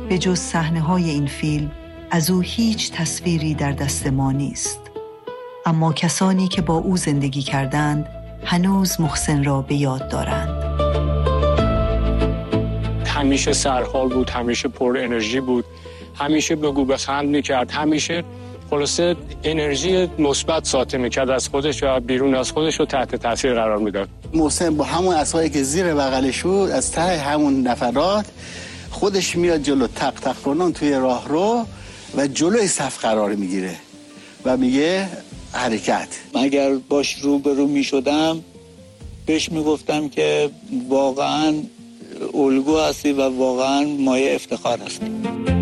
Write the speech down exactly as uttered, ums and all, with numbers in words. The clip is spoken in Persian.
به جز صحنه‌های این فیلم از او هیچ تصویری در دست ما نیست. اما کسانی که با او زندگی کردند هنوز محسن را به یاد دارند. همیشه سرحال بود، همیشه پر انرژی بود، همیشه بگو بخند میکرد، همیشه خلاصه انرژی مثبت ساطع میکرد از خودش و بیرون از خودش رو تحت تاثیر قرار میداد. محسن با همون عصایی که زیر بغلش بود از ته همون نفرات خودش میاد جلو، تق تق کنان توی راه رو و جلوی صف قرار میگیره و میگه حرکت. اگر باش روبرو میشدم بهش میگفتم که واقعا الگو هستی و واقعا مایه افتخار هستی.